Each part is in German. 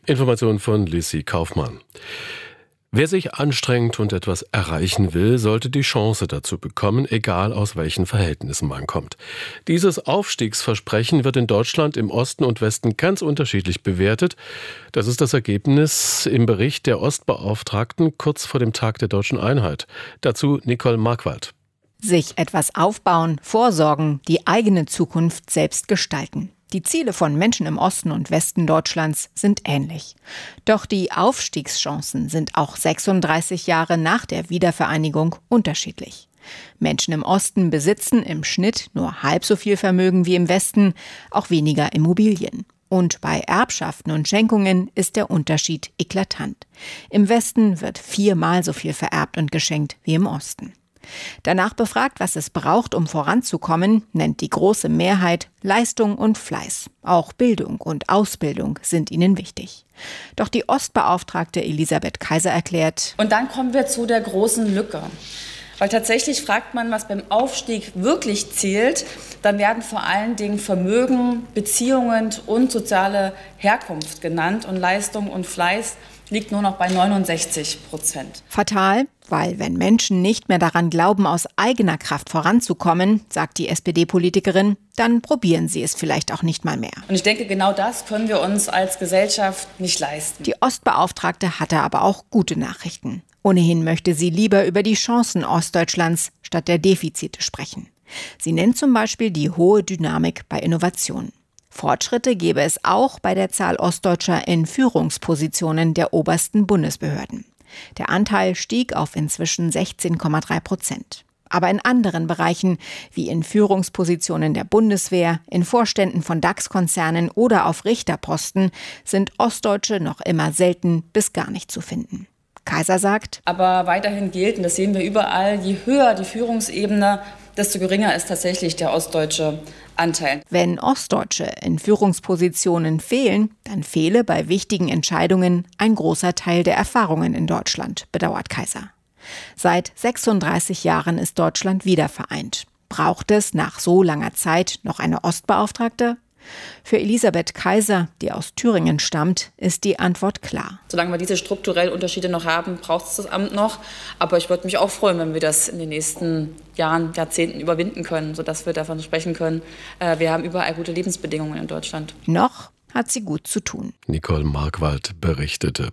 Information von Lissy Kaufmann. Wer sich anstrengt und etwas erreichen will, sollte die Chance dazu bekommen, egal aus welchen Verhältnissen man kommt. Dieses Aufstiegsversprechen wird in Deutschland im Osten und Westen ganz unterschiedlich bewertet. Das ist das Ergebnis im Bericht der Ostbeauftragten kurz vor dem Tag der Deutschen Einheit. Dazu Nicole Markwald. Sich etwas aufbauen, vorsorgen, die eigene Zukunft selbst gestalten. Die Ziele von Menschen im Osten und Westen Deutschlands sind ähnlich. Doch die Aufstiegschancen sind auch 36 Jahre nach der Wiedervereinigung unterschiedlich. Menschen im Osten besitzen im Schnitt nur halb so viel Vermögen wie im Westen, auch weniger Immobilien. Und bei Erbschaften und Schenkungen ist der Unterschied eklatant. Im Westen wird 4-mal so viel vererbt und geschenkt wie im Osten. Danach befragt, was es braucht, um voranzukommen, nennt die große Mehrheit Leistung und Fleiß. Auch Bildung und Ausbildung sind ihnen wichtig. Doch die Ostbeauftragte Elisabeth Kaiser erklärt: Und dann kommen wir zu der großen Lücke. Weil tatsächlich fragt man, was beim Aufstieg wirklich zählt, dann werden vor allen Dingen Vermögen, Beziehungen und soziale Herkunft genannt und Leistung und Fleiß liegt nur noch bei 69%. Fatal, weil wenn Menschen nicht mehr daran glauben, aus eigener Kraft voranzukommen, sagt die SPD-Politikerin, dann probieren sie es vielleicht auch nicht mal mehr. Und ich denke, genau das können wir uns als Gesellschaft nicht leisten. Die Ostbeauftragte hatte aber auch gute Nachrichten. Ohnehin möchte sie lieber über die Chancen Ostdeutschlands statt der Defizite sprechen. Sie nennt zum Beispiel die hohe Dynamik bei Innovationen. Fortschritte gäbe es auch bei der Zahl Ostdeutscher in Führungspositionen der obersten Bundesbehörden. Der Anteil stieg auf inzwischen 16,3%. Aber in anderen Bereichen, wie in Führungspositionen der Bundeswehr, in Vorständen von DAX-Konzernen oder auf Richterposten, sind Ostdeutsche noch immer selten bis gar nicht zu finden. Kaiser sagt: Aber weiterhin gilt, und das sehen wir überall, je höher die Führungsebene, desto geringer ist tatsächlich der ostdeutsche Anteil. Wenn Ostdeutsche in Führungspositionen fehlen, dann fehle bei wichtigen Entscheidungen ein großer Teil der Erfahrungen in Deutschland, bedauert Kaiser. Seit 36 Jahren ist Deutschland wiedervereint. Braucht es nach so langer Zeit noch eine Ostbeauftragte? Für Elisabeth Kaiser, die aus Thüringen stammt, ist die Antwort klar. Solange wir diese strukturellen Unterschiede noch haben, braucht es das Amt noch. Aber ich würde mich auch freuen, wenn wir das in den nächsten Jahren, Jahrzehnten überwinden können, sodass wir davon sprechen können, wir haben überall gute Lebensbedingungen in Deutschland. Noch hat sie gut zu tun. Nicole Markwald berichtete.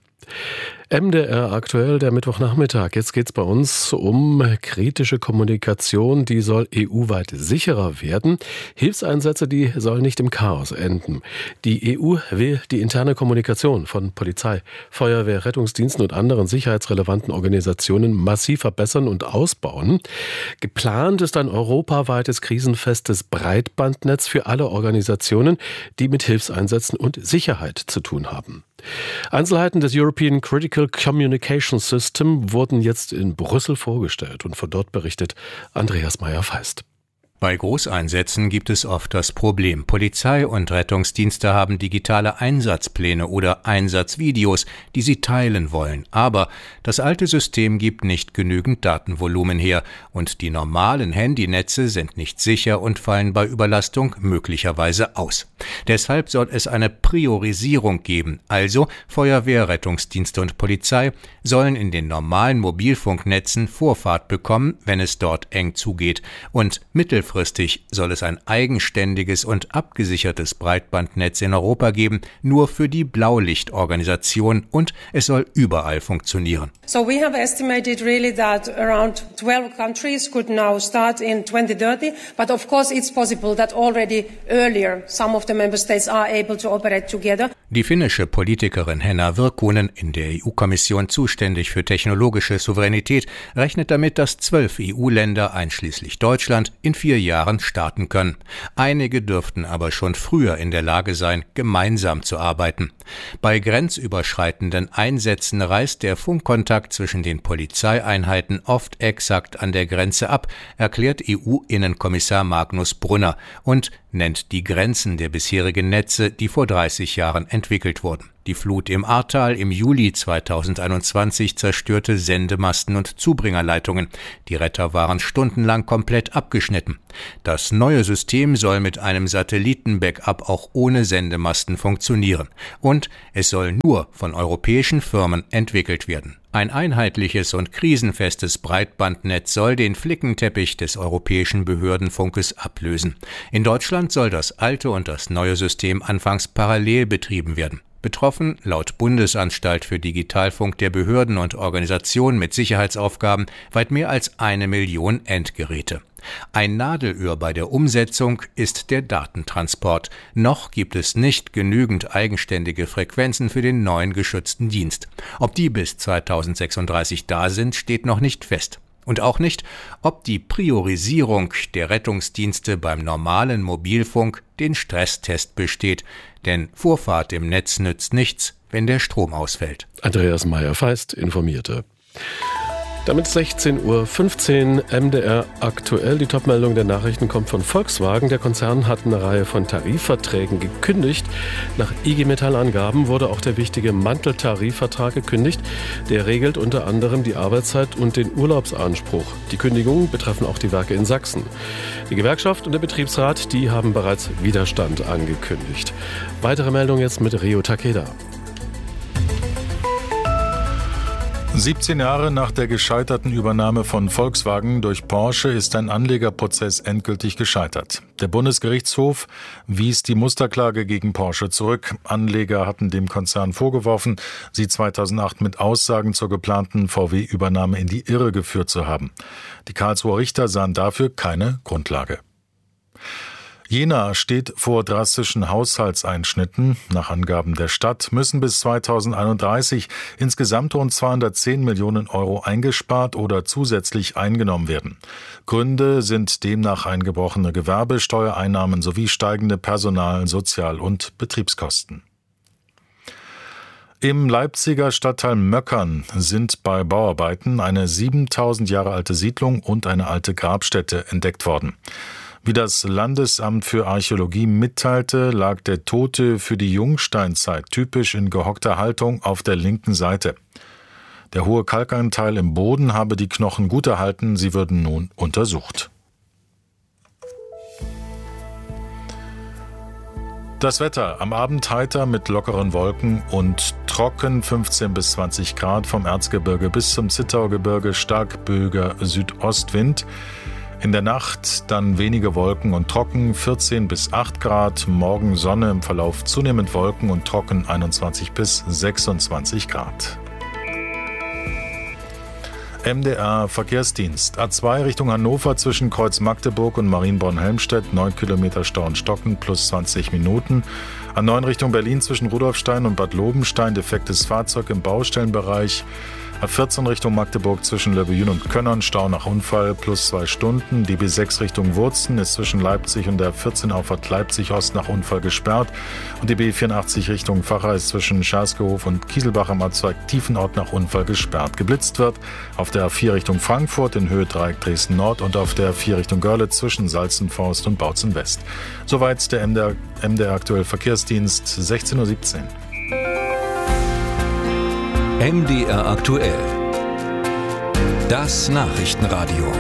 MDR aktuell, der Mittwochnachmittag. Jetzt geht es bei uns um kritische Kommunikation, die soll EU-weit sicherer werden. Hilfseinsätze, die sollen nicht im Chaos enden. Die EU will die interne Kommunikation von Polizei, Feuerwehr, Rettungsdiensten und anderen sicherheitsrelevanten Organisationen massiv verbessern und ausbauen. Geplant ist ein europaweites krisenfestes Breitbandnetz für alle Organisationen, die mit Hilfseinsätzen und Sicherheit zu tun haben. Einzelheiten des European Critical Communication System wurden jetzt in Brüssel vorgestellt und von dort berichtet Andreas Meyer-Feist. Bei Großeinsätzen gibt es oft das Problem. Polizei und Rettungsdienste haben digitale Einsatzpläne oder Einsatzvideos, die sie teilen wollen. Aber das alte System gibt nicht genügend Datenvolumen her und die normalen Handynetze sind nicht sicher und fallen bei Überlastung möglicherweise aus. Deshalb soll es eine Priorisierung geben. Also Feuerwehr, Rettungsdienste und Polizei sollen in den normalen Mobilfunknetzen Vorfahrt bekommen, wenn es dort eng zugeht. Und mittelfristig soll es ein eigenständiges und abgesichertes Breitbandnetz in Europa geben, nur für die Blaulichtorganisation, und es soll überall funktionieren. So we have estimated really that around 12 countries could now start in 2030, but of course it's possible that already earlier some of the member states are able to operate together. Die finnische Politikerin Henna Virkkunen, in der EU-Kommission zuständig für technologische Souveränität, rechnet damit, dass 12 EU-Länder einschließlich Deutschland in 4 Jahren starten können. Einige dürften aber schon früher in der Lage sein, gemeinsam zu arbeiten. Bei grenzüberschreitenden Einsätzen reißt der Funkkontakt zwischen den Polizeieinheiten oft exakt an der Grenze ab, erklärt EU-Innenkommissar Magnus Brunner. Und nennt die Grenzen der bisherigen Netze, die vor 30 Jahren entwickelt wurden. Die Flut im Ahrtal im Juli 2021 zerstörte Sendemasten und Zubringerleitungen. Die Retter waren stundenlang komplett abgeschnitten. Das neue System soll mit einem Satelliten-Backup auch ohne Sendemasten funktionieren. Und es soll nur von europäischen Firmen entwickelt werden. Ein einheitliches und krisenfestes Breitbandnetz soll den Flickenteppich des europäischen Behördenfunkes ablösen. In Deutschland soll das alte und das neue System anfangs parallel betrieben werden. Betroffen, laut Bundesanstalt für Digitalfunk der Behörden und Organisationen mit Sicherheitsaufgaben, weit mehr als 1 Million Endgeräte. Ein Nadelöhr bei der Umsetzung ist der Datentransport. Noch gibt es nicht genügend eigenständige Frequenzen für den neuen geschützten Dienst. Ob die bis 2036 da sind, steht noch nicht fest. Und auch nicht, ob die Priorisierung der Rettungsdienste beim normalen Mobilfunk den Stresstest besteht. Denn Vorfahrt im Netz nützt nichts, wenn der Strom ausfällt. Andreas Meyer-Feist informierte. Damit 16:15 Uhr, MDR aktuell. Die Topmeldung der Nachrichten kommt von Volkswagen. Der Konzern hat eine Reihe von Tarifverträgen gekündigt. Nach IG Metall-Angaben wurde auch der wichtige Manteltarifvertrag gekündigt. Der regelt unter anderem die Arbeitszeit und den Urlaubsanspruch. Die Kündigungen betreffen auch die Werke in Sachsen. Die Gewerkschaft und der Betriebsrat, die haben bereits Widerstand angekündigt. Weitere Meldung jetzt mit Rio Takeda. 17 Jahre nach der gescheiterten Übernahme von Volkswagen durch Porsche ist ein Anlegerprozess endgültig gescheitert. Der Bundesgerichtshof wies die Musterklage gegen Porsche zurück. Anleger hatten dem Konzern vorgeworfen, sie 2008 mit Aussagen zur geplanten VW-Übernahme in die Irre geführt zu haben. Die Karlsruher Richter sahen dafür keine Grundlage. Jena steht vor drastischen Haushaltseinschnitten. Nach Angaben der Stadt müssen bis 2031 insgesamt rund 210 Millionen Euro eingespart oder zusätzlich eingenommen werden. Gründe sind demnach eingebrochene Gewerbesteuereinnahmen sowie steigende Personal-, Sozial- und Betriebskosten. Im Leipziger Stadtteil Möckern sind bei Bauarbeiten eine 7000 Jahre alte Siedlung und eine alte Grabstätte entdeckt worden. Wie das Landesamt für Archäologie mitteilte, lag der Tote für die Jungsteinzeit typisch in gehockter Haltung auf der linken Seite. Der hohe Kalkanteil im Boden habe die Knochen gut erhalten, sie würden nun untersucht. Das Wetter: am Abend heiter mit lockeren Wolken und trocken, 15 bis 20 Grad, vom Erzgebirge bis zum Zittaugebirge stark böiger Südostwind. In der Nacht dann wenige Wolken und trocken, 14 bis 8 Grad. Morgen Sonne, im Verlauf zunehmend Wolken und trocken, 21 bis 26 Grad. MDR Verkehrsdienst. A2 Richtung Hannover zwischen Kreuz Magdeburg und Marienborn-Helmstedt, 9 Kilometer Stau und Stocken, plus 20 Minuten. A9 Richtung Berlin zwischen Rudolfstein und Bad Lobenstein, defektes Fahrzeug im Baustellenbereich. A14 Richtung Magdeburg zwischen Löbejün und Könnern, Stau nach Unfall, plus 2 Stunden. Die B6 Richtung Wurzen ist zwischen Leipzig und der 14 Auffahrt Leipzig-Ost nach Unfall gesperrt. Und die B84 Richtung Vacha ist zwischen Scharskehof und Kieselbach am A2 Tiefenort nach Unfall gesperrt. Geblitzt wird auf der A4 Richtung Frankfurt in Höhe Dreieck Dresden Nord und auf der A4 Richtung Görlitz zwischen Salzenforst und Bautzen West. Soweit der MDR aktuell Verkehrsdienst, 16:17 Uhr. MDR aktuell. Das Nachrichtenradio.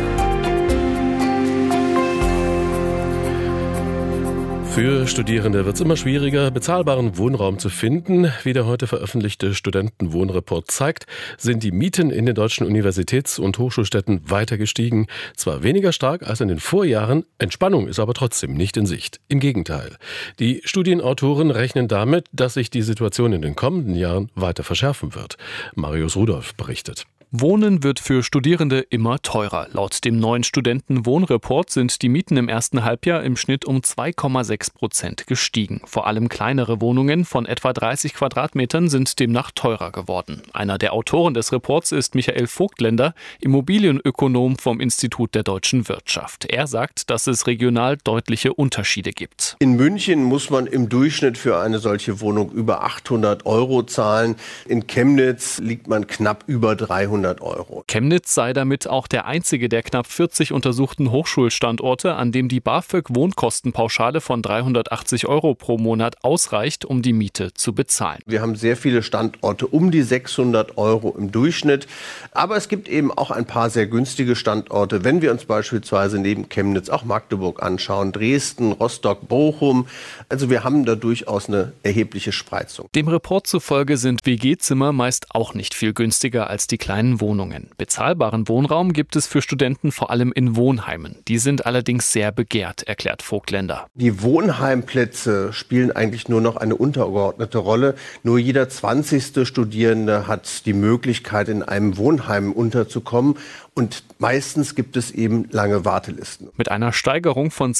Für Studierende wird es immer schwieriger, bezahlbaren Wohnraum zu finden. Wie der heute veröffentlichte Studentenwohnreport zeigt, sind die Mieten in den deutschen Universitäts- und Hochschulstädten weiter gestiegen. Zwar weniger stark als in den Vorjahren, Entspannung ist aber trotzdem nicht in Sicht. Im Gegenteil. Die Studienautoren rechnen damit, dass sich die Situation in den kommenden Jahren weiter verschärfen wird. Marius Rudolph berichtet. Wohnen wird für Studierende immer teurer. Laut dem neuen Studentenwohnreport sind die Mieten im ersten Halbjahr im Schnitt um 2,6% gestiegen. Vor allem kleinere Wohnungen von etwa 30 Quadratmetern sind demnach teurer geworden. Einer der Autoren des Reports ist Michael Vogtländer, Immobilienökonom vom Institut der deutschen Wirtschaft. Er sagt, dass es regional deutliche Unterschiede gibt. In München muss man im Durchschnitt für eine solche Wohnung über 800 € zahlen. In Chemnitz liegt man knapp über 300 600 €. Chemnitz sei damit auch der einzige der knapp 40 untersuchten Hochschulstandorte, an dem die BAföG-Wohnkostenpauschale von 380 € pro Monat ausreicht, um die Miete zu bezahlen. Wir haben sehr viele Standorte um die 600 € im Durchschnitt. Aber es gibt eben auch ein paar sehr günstige Standorte. Wenn wir uns beispielsweise neben Chemnitz auch Magdeburg anschauen, Dresden, Rostock, Bochum. Also wir haben da durchaus eine erhebliche Spreizung. Dem Report zufolge sind WG-Zimmer meist auch nicht viel günstiger als die kleinen Wohnungen. Bezahlbaren Wohnraum gibt es für Studenten vor allem in Wohnheimen. Die sind allerdings sehr begehrt, erklärt Vogtländer. Die Wohnheimplätze spielen eigentlich nur noch eine untergeordnete Rolle. Nur jeder 20. Studierende hat die Möglichkeit, in einem Wohnheim unterzukommen. Und meistens gibt es eben lange Wartelisten. Mit einer Steigerung von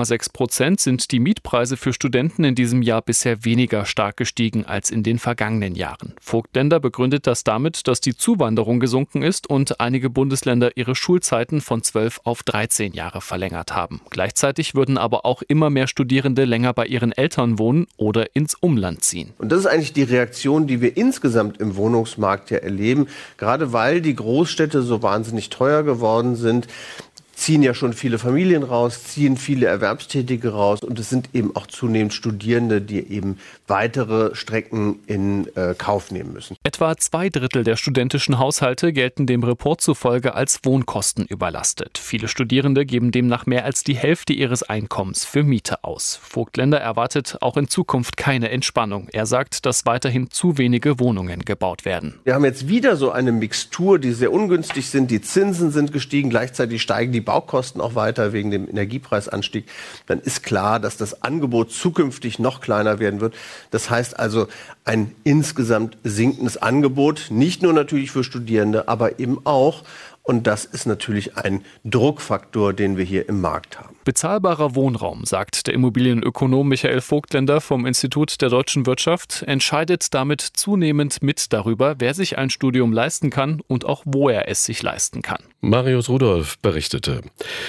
2,6% sind die Mietpreise für Studenten in diesem Jahr bisher weniger stark gestiegen als in den vergangenen Jahren. Vogtländer begründet das damit, dass die Zuwanderung gesunken ist und einige Bundesländer ihre Schulzeiten von 12 auf 13 Jahre verlängert haben. Gleichzeitig würden aber auch immer mehr Studierende länger bei ihren Eltern wohnen oder ins Umland ziehen. Und das ist eigentlich die Reaktion, die wir insgesamt im Wohnungsmarkt ja erleben. Gerade weil die Großstädte so wahnsinnig teuer geworden sind, ziehen ja schon viele Familien raus, ziehen viele Erwerbstätige raus und es sind eben auch zunehmend Studierende, die eben weitere Strecken in Kauf nehmen müssen. Etwa 2/3 der studentischen Haushalte gelten dem Report zufolge als Wohnkosten überlastet. Viele Studierende geben demnach mehr als die Hälfte ihres Einkommens für Miete aus. Vogtländer erwartet auch in Zukunft keine Entspannung. Er sagt, dass weiterhin zu wenige Wohnungen gebaut werden. Wir haben jetzt wieder so eine Mixtur, die sehr ungünstig sind. Die Zinsen sind gestiegen, gleichzeitig steigen die Baukosten auch weiter wegen dem Energiepreisanstieg. Dann ist klar, dass das Angebot zukünftig noch kleiner werden wird. Das heißt also ein insgesamt sinkendes Angebot, nicht nur natürlich für Studierende, aber eben auch. Und das ist natürlich ein Druckfaktor, den wir hier im Markt haben. Bezahlbarer Wohnraum, sagt der Immobilienökonom Michael Vogtländer vom Institut der Deutschen Wirtschaft, entscheidet damit zunehmend mit darüber, wer sich ein Studium leisten kann und auch wo er es sich leisten kann. Marius Rudolph berichtete.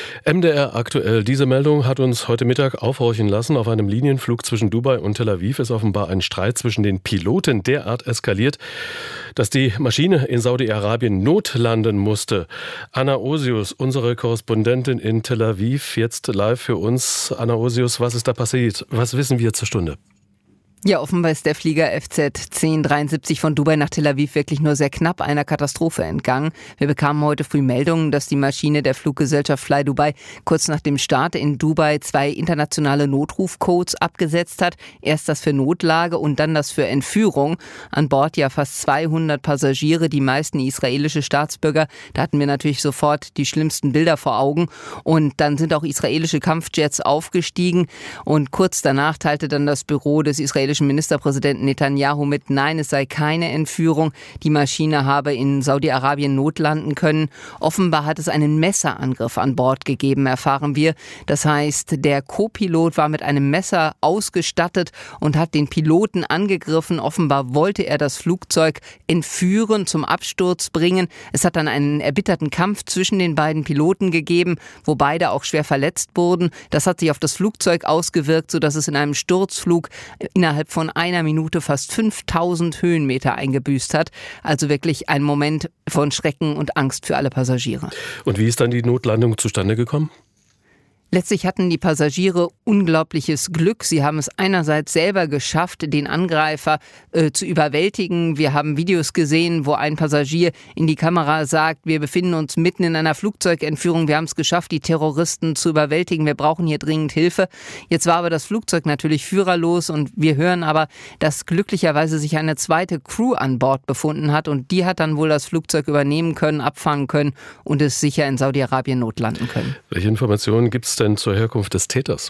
MDR aktuell. Diese Meldung hat uns heute Mittag aufhorchen lassen. Auf einem Linienflug zwischen Dubai und Tel Aviv ist offenbar ein Streit zwischen den Piloten derart eskaliert, dass die Maschine in Saudi-Arabien notlanden musste. Anna Osius, unsere Korrespondentin in Tel Aviv, jetzt live für uns. Anna Osius, was ist da passiert? Was wissen wir zur Stunde? Ja, offenbar ist der Flieger FZ 1073 von Dubai nach Tel Aviv wirklich nur sehr knapp einer Katastrophe entgangen. Wir bekamen heute früh Meldungen, dass die Maschine der Fluggesellschaft Fly Dubai kurz nach dem Start in Dubai 2 internationale Notrufcodes abgesetzt hat. Erst das für Notlage und dann das für Entführung. An Bord ja fast 200 Passagiere, die meisten israelische Staatsbürger. Da hatten wir natürlich sofort die schlimmsten Bilder vor Augen. Und dann sind auch israelische Kampfjets aufgestiegen. Und kurz danach teilte dann das Büro des israelischen Ministerpräsidenten Netanyahu mit, nein, es sei keine Entführung. Die Maschine habe in Saudi-Arabien notlanden können. Offenbar hat es einen Messerangriff an Bord gegeben, erfahren wir. Das heißt, der Co-Pilot war mit einem Messer ausgestattet und hat den Piloten angegriffen. Offenbar wollte er das Flugzeug entführen, zum Absturz bringen. Es hat dann einen erbitterten Kampf zwischen den beiden Piloten gegeben, wo beide auch schwer verletzt wurden. Das hat sich auf das Flugzeug ausgewirkt, sodass es in einem Sturzflug innerhalb von einer Minute fast 5000 Höhenmeter eingebüßt hat. Also wirklich ein Moment von Schrecken und Angst für alle Passagiere. Und wie ist dann die Notlandung zustande gekommen? Letztlich hatten die Passagiere unglaubliches Glück. Sie haben es einerseits selber geschafft, den Angreifer zu überwältigen. Wir haben Videos gesehen, wo ein Passagier in die Kamera sagt, wir befinden uns mitten in einer Flugzeugentführung. Wir haben es geschafft, die Terroristen zu überwältigen. Wir brauchen hier dringend Hilfe. Jetzt war aber das Flugzeug natürlich führerlos und wir hören aber, dass glücklicherweise sich eine zweite Crew an Bord befunden hat und die hat dann wohl das Flugzeug übernehmen können, abfahren können und es sicher in Saudi-Arabien notlanden können. Welche Informationen gibt es denn zur Herkunft des Täters?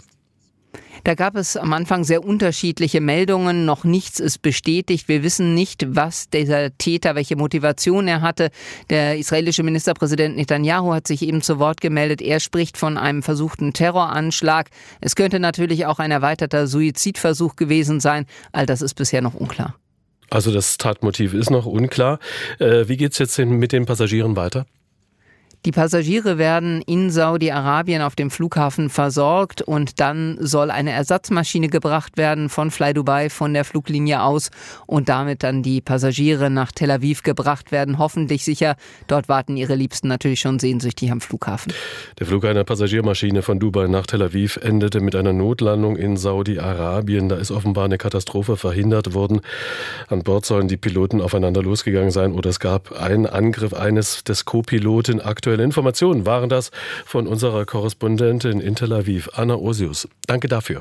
Da gab es am Anfang sehr unterschiedliche Meldungen. Noch nichts ist bestätigt. Wir wissen nicht, was dieser Täter, welche Motivation er hatte. Der israelische Ministerpräsident Netanyahu hat sich eben zu Wort gemeldet. Er spricht von einem versuchten Terroranschlag. Es könnte natürlich auch ein erweiterter Suizidversuch gewesen sein. All das ist bisher noch unklar. Also das Tatmotiv ist noch unklar. Wie geht es jetzt mit den Passagieren weiter? Die Passagiere werden in Saudi-Arabien auf dem Flughafen versorgt und dann soll eine Ersatzmaschine gebracht werden von Fly Dubai, von der Fluglinie aus, und damit dann die Passagiere nach Tel Aviv gebracht werden, hoffentlich sicher. Dort warten ihre Liebsten natürlich schon sehnsüchtig am Flughafen. Der Flug einer Passagiermaschine von Dubai nach Tel Aviv endete mit einer Notlandung in Saudi-Arabien. Da ist offenbar eine Katastrophe verhindert worden. An Bord sollen die Piloten aufeinander losgegangen sein oder es gab einen Angriff des Co-Piloten. Aktuelle Informationen waren das von unserer Korrespondentin in Tel Aviv, Anna Osius. Danke dafür.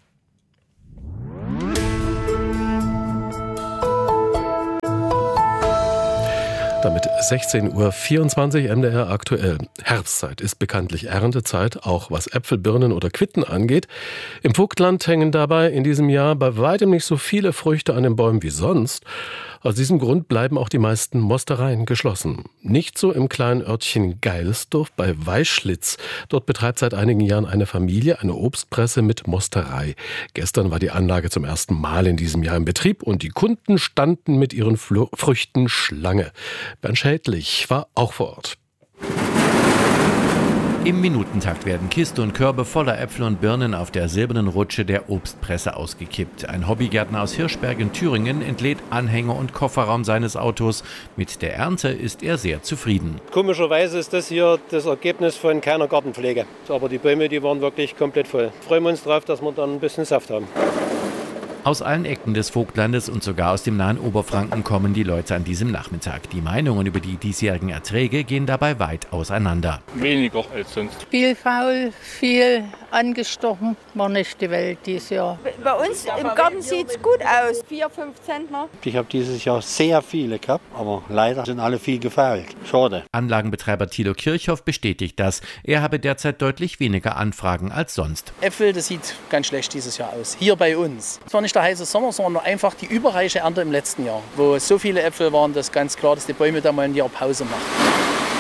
Damit 16.24 Uhr MDR aktuell. Herbstzeit ist bekanntlich Erntezeit, auch was Äpfel, Birnen oder Quitten angeht. Im Vogtland hängen dabei in diesem Jahr bei weitem nicht so viele Früchte an den Bäumen wie sonst. Aus diesem Grund bleiben auch die meisten Mostereien geschlossen. Nicht so im kleinen Örtchen Geilsdorf bei Weischlitz. Dort betreibt seit einigen Jahren eine Familie eine Obstpresse mit Mosterei. Gestern war die Anlage zum ersten Mal in diesem Jahr in Betrieb und die Kunden standen mit ihren Früchten Schlange. Bernd Schädlich war auch vor Ort. Im Minutentakt werden Kiste und Körbe voller Äpfel und Birnen auf der silbernen Rutsche der Obstpresse ausgekippt. Ein Hobbygärtner aus Hirschberg in Thüringen entlädt Anhänger und Kofferraum seines Autos. Mit der Ernte ist er sehr zufrieden. Komischerweise ist das hier das Ergebnis von keiner Gartenpflege. Aber die Bäume, die waren wirklich komplett voll. Freuen wir uns drauf, dass wir dann ein bisschen Saft haben. Aus allen Ecken des Vogtlandes und sogar aus dem nahen Oberfranken kommen die Leute an diesem Nachmittag. Die Meinungen über die diesjährigen Erträge gehen dabei weit auseinander. Weniger als sonst. Viel faul, viel angestochen, war nicht die Welt dieses Jahr. Bei uns im Garten sieht es gut aus, 4-5 Zentner. Ich habe dieses Jahr sehr viele gehabt, aber leider sind alle viel gefault. Schade. Anlagenbetreiber Thilo Kirchhoff bestätigt das. Er habe derzeit deutlich weniger Anfragen als sonst. Äpfel, das sieht ganz schlecht dieses Jahr aus. Hier bei uns. Es war nicht der heiße Sommer, sondern einfach die überreiche Ernte im letzten Jahr. Wo so viele Äpfel waren, dass ganz klar, dass die Bäume da mal in ihrer Pause machen.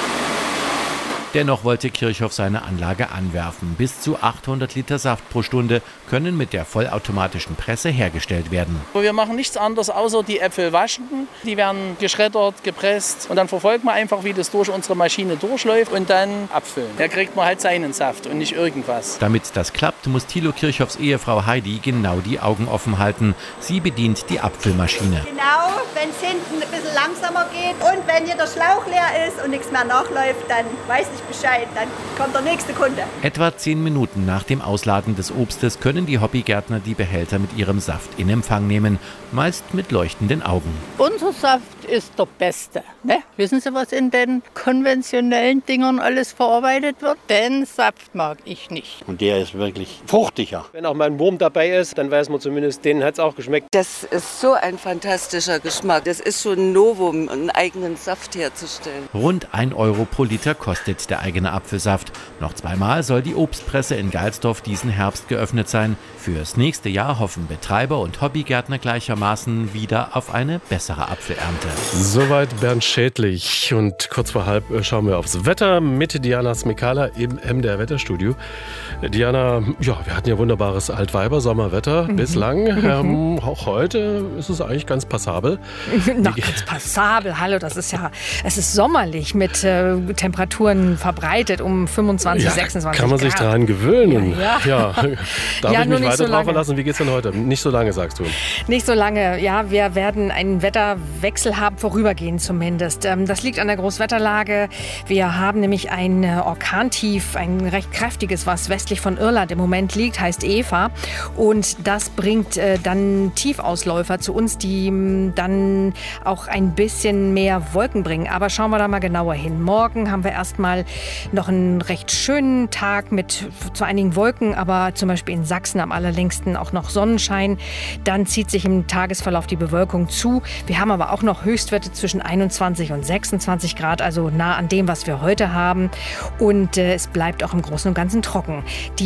Dennoch wollte Kirchhoff seine Anlage anwerfen. Bis zu 800 Liter Saft pro Stunde können mit der vollautomatischen Presse hergestellt werden. Wir machen nichts anderes, außer die Äpfel waschen. Die werden geschreddert, gepresst und dann verfolgt man einfach, wie das durch unsere Maschine durchläuft und dann abfüllen. Da kriegt man halt seinen Saft und nicht irgendwas. Damit das klappt, muss Thilo Kirchhoffs Ehefrau Heidi genau die Augen offen halten. Sie bedient die Abfüllmaschine. Genau, wenn es hinten ein bisschen langsamer geht und wenn hier der Schlauch leer ist und nichts mehr nachläuft, dann weiß ich Bescheid, dann kommt der nächste Kunde. Etwa 10 Minuten nach dem Ausladen des Obstes können die Hobbygärtner die Behälter mit ihrem Saft in Empfang nehmen, meist mit leuchtenden Augen. Unser Saft ist der beste. Ne? Wissen Sie, was in den konventionellen Dingern alles verarbeitet wird? Den Saft mag ich nicht. Und der ist wirklich fruchtiger. Wenn auch mal ein Wurm dabei ist, dann weiß man zumindest, denen hat es auch geschmeckt. Das ist so ein fantastischer Geschmack. Das ist schon ein Novum, einen eigenen Saft herzustellen. Rund 1 Euro pro Liter kostet der eigene Apfelsaft. Noch 2-mal soll die Obstpresse in Geilsdorf diesen Herbst geöffnet sein. Fürs nächste Jahr hoffen Betreiber und Hobbygärtner gleichermaßen wieder auf eine bessere Apfelernte. Soweit Bernd Schädlich. Und kurz vor halb schauen wir aufs Wetter mit Diana Smikala im MDR Wetterstudio. Diana, ja, wir hatten ja wunderbares Altweiber-Sommerwetter bislang. Auch heute ist es eigentlich ganz passabel. Noch ganz passabel, hallo, es ist sommerlich mit Temperaturen verbreitet um 25, 26 Grad. Kann man sich daran gewöhnen. Ja. Darf ich mich weiter drauf verlassen? Wie geht's denn heute? Nicht so lange, sagst du? Nicht so lange, ja. Wir werden einen Wetterwechsel haben, vorübergehend zumindest. Das liegt an der Großwetterlage. Wir haben nämlich ein Orkantief, ein recht kräftiges, was westlich von Irland im Moment liegt, heißt Eva. Und das bringt dann Tiefausläufer zu uns, die dann auch ein bisschen mehr Wolken bringen. Aber schauen wir da mal genauer hin. Morgen haben wir erstmal noch einen recht schönen Tag mit zu einigen Wolken, aber zum Beispiel in Sachsen am allerlängsten auch noch Sonnenschein. Dann zieht sich im Tagesverlauf die Bewölkung zu. Wir haben aber auch noch Höchstwerte zwischen 21 und 26 Grad, also nah an dem, was wir heute haben. Und es bleibt auch im Großen und Ganzen trocken. Die Veränderung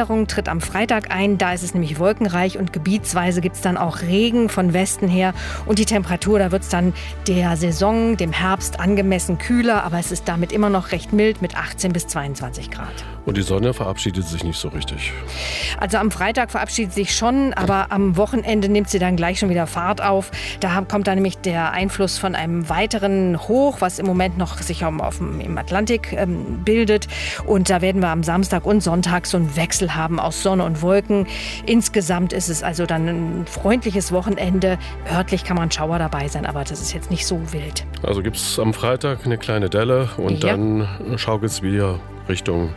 Besserung tritt am Freitag ein. Da ist es nämlich wolkenreich und gebietsweise gibt es dann auch Regen von Westen her. Und die Temperatur, da wird es dann der Saison, dem Herbst angemessen kühler. Aber es ist damit immer noch recht mild mit 18 bis 22 Grad. Und die Sonne verabschiedet sich nicht so richtig. Also am Freitag verabschiedet sich schon, aber am Wochenende nimmt sie dann gleich schon wieder Fahrt auf. Da kommt dann nämlich der Einfluss von einem weiteren Hoch, was im Moment noch sich im Atlantik bildet. Und da werden wir am Samstag und Sonntag so einen Wechsel haben aus Sonne und Wolken. Insgesamt ist es also dann ein freundliches Wochenende. Örtlich kann man Schauer dabei sein, aber das ist jetzt nicht so wild. Also gibt es am Freitag eine kleine Delle und dann schaukelt es wieder Richtung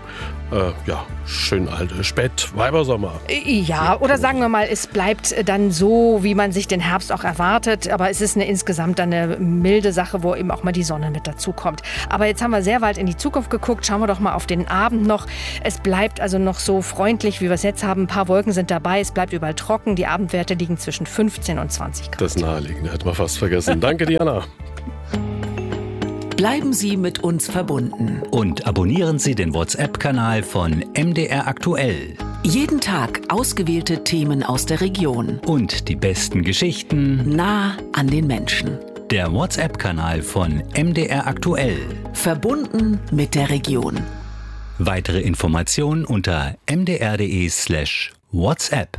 schön alte Spätweibersommer. Ja, oder sagen wir mal, es bleibt dann so, wie man sich den Herbst auch erwartet. Aber es ist insgesamt eine milde Sache, wo eben auch mal die Sonne mit dazu kommt. Aber jetzt haben wir sehr weit in die Zukunft geguckt. Schauen wir doch mal auf den Abend noch. Es bleibt also noch so freundlich, wie wir es jetzt haben. Ein paar Wolken sind dabei. Es bleibt überall trocken. Die Abendwerte liegen zwischen 15 und 20 Grad. Das Naheliegende hätten wir fast vergessen. Danke, Diana. Bleiben Sie mit uns verbunden. Und abonnieren Sie den WhatsApp-Kanal von MDR Aktuell. Jeden Tag ausgewählte Themen aus der Region. Und die besten Geschichten nah an den Menschen. Der WhatsApp-Kanal von MDR Aktuell. Verbunden mit der Region. Weitere Informationen unter mdr.de/WhatsApp.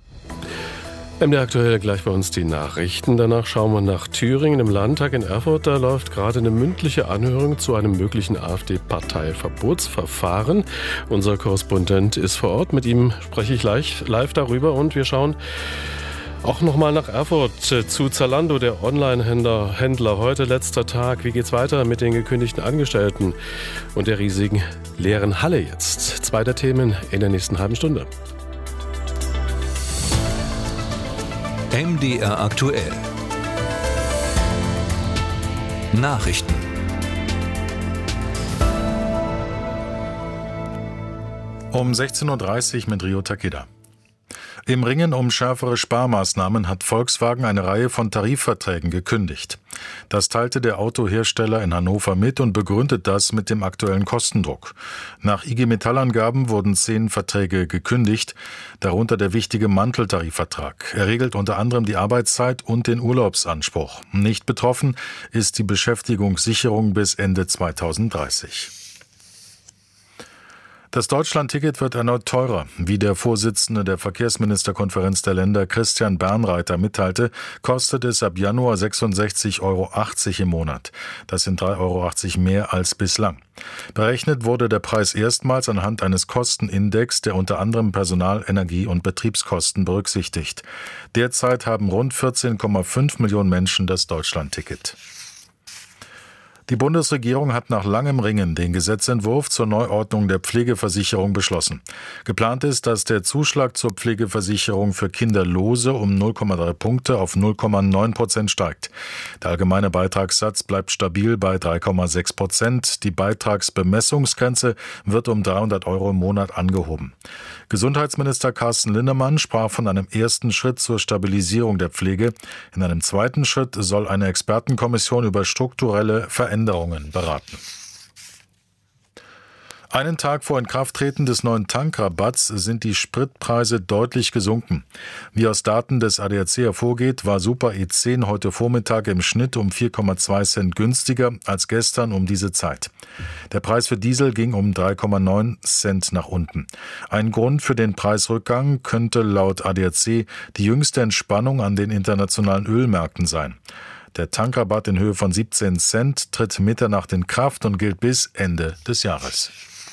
MDR Aktuell, gleich bei uns die Nachrichten. Danach schauen wir nach Thüringen. Im Landtag in Erfurt, da läuft gerade eine mündliche Anhörung zu einem möglichen AfD-Parteiverbotsverfahren. Unser Korrespondent ist vor Ort. Mit ihm spreche ich live darüber und wir schauen auch nochmal nach Erfurt zu Zalando, der Online-Händler. Heute letzter Tag. Wie geht's weiter mit den gekündigten Angestellten und der riesigen leeren Halle jetzt? Zwei der Themen in der nächsten halben Stunde. MDR aktuell. Nachrichten. Um 16.30 Uhr mit Rio Takeda. Im Ringen um schärfere Sparmaßnahmen hat Volkswagen eine Reihe von Tarifverträgen gekündigt. Das teilte der Autohersteller in Hannover mit und begründet das mit dem aktuellen Kostendruck. Nach IG Metall-Angaben wurden 10 Verträge gekündigt, darunter der wichtige Manteltarifvertrag. Er regelt unter anderem die Arbeitszeit und den Urlaubsanspruch. Nicht betroffen ist die Beschäftigungssicherung bis Ende 2030. Das Deutschland-Ticket wird erneut teurer. Wie der Vorsitzende der Verkehrsministerkonferenz der Länder Christian Bernreiter mitteilte, kostet es ab Januar 66,80 Euro im Monat. Das sind 3,80 Euro mehr als bislang. Berechnet wurde der Preis erstmals anhand eines Kostenindex, der unter anderem Personal-, Energie- und Betriebskosten berücksichtigt. Derzeit haben rund 14,5 Millionen Menschen das Deutschland-Ticket. Die Bundesregierung hat nach langem Ringen den Gesetzentwurf zur Neuordnung der Pflegeversicherung beschlossen. Geplant ist, dass der Zuschlag zur Pflegeversicherung für Kinderlose um 0,3 Punkte auf 0,9% steigt. Der allgemeine Beitragssatz bleibt stabil bei 3,6%. Die Beitragsbemessungsgrenze wird um 300 Euro im Monat angehoben. Gesundheitsminister Carsten Linnemann sprach von einem ersten Schritt zur Stabilisierung der Pflege. In einem zweiten Schritt soll eine Expertenkommission über strukturelle Veränderungen beraten. Einen Tag vor Inkrafttreten des neuen Tankrabatts sind die Spritpreise deutlich gesunken. Wie aus Daten des ADAC hervorgeht, war Super E10 heute Vormittag im Schnitt um 4,2 Cent günstiger als gestern um diese Zeit. Der Preis für Diesel ging um 3,9 Cent nach unten. Ein Grund für den Preisrückgang könnte laut ADAC die jüngste Entspannung an den internationalen Ölmärkten sein. Der Tankrabatt in Höhe von 17 Cent tritt Mitternacht in Kraft und gilt bis Ende des Jahres.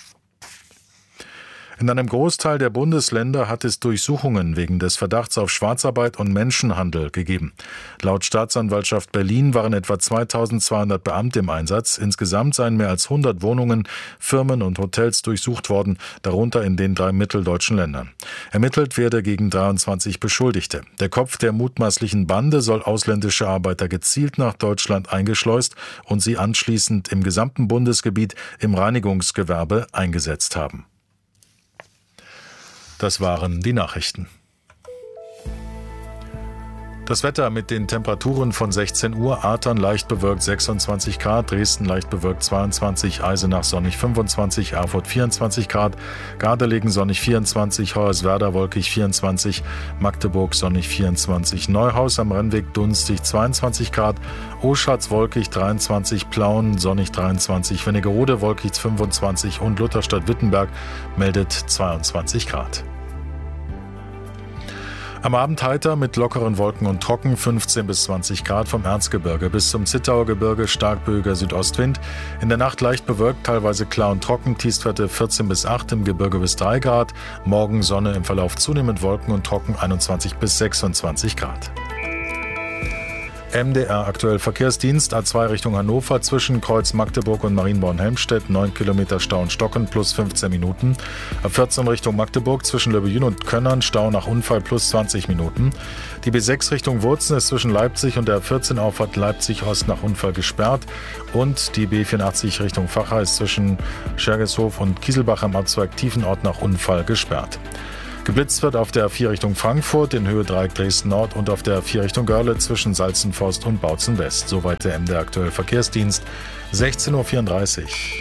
In einem Großteil der Bundesländer hat es Durchsuchungen wegen des Verdachts auf Schwarzarbeit und Menschenhandel gegeben. Laut Staatsanwaltschaft Berlin waren etwa 2200 Beamte im Einsatz. Insgesamt seien mehr als 100 Wohnungen, Firmen und Hotels durchsucht worden, darunter in den 3 mitteldeutschen Ländern. Ermittelt werde gegen 23 Beschuldigte. Der Kopf der mutmaßlichen Bande soll ausländische Arbeiter gezielt nach Deutschland eingeschleust und sie anschließend im gesamten Bundesgebiet im Reinigungsgewerbe eingesetzt haben. Das waren die Nachrichten. Das Wetter mit den Temperaturen von 16 Uhr. Artern leicht bewölkt 26 Grad, Dresden leicht bewölkt 22, Eisenach sonnig 25, Erfurt 24 Grad, Gardelegen sonnig 24, Hoyerswerda wolkig 24, Magdeburg sonnig 24, Neuhaus am Rennweg dunstig 22 Grad, Oschatz wolkig 23, Plauen sonnig 23, Wernigerode wolkig 25 und Lutherstadt-Wittenberg meldet 22 Grad. Am Abend heiter mit lockeren Wolken und trocken, 15 bis 20 Grad vom Erzgebirge bis zum Zittauer Gebirge, stark böiger Südostwind. In der Nacht leicht bewölkt, teilweise klar und trocken, Tiefstwerte 14 bis 8, im Gebirge bis 3 Grad. Morgen Sonne, im Verlauf zunehmend Wolken und trocken, 21 bis 26 Grad. MDR aktuell Verkehrsdienst, A2 Richtung Hannover, zwischen Kreuz Magdeburg und Marienborn-Helmstedt, 9 Kilometer Stau und Stocken, plus 15 Minuten. A14 Richtung Magdeburg, zwischen Löbejün und Könnern, Stau nach Unfall, plus 20 Minuten. Die B6 Richtung Wurzen ist zwischen Leipzig und der A14 Auffahrt Leipzig-Ost nach Unfall gesperrt. Und die B84 Richtung Vacha ist zwischen Schergeshof und Kieselbach am Abzweig Tiefenort nach Unfall gesperrt. Geblitzt wird auf der A4 Richtung Frankfurt, in Höhe Dreieck Dresden-Nord und auf der A4 Richtung Görle zwischen Salzenforst und Bautzen-West. Soweit der MDR aktuell Verkehrsdienst, 16.34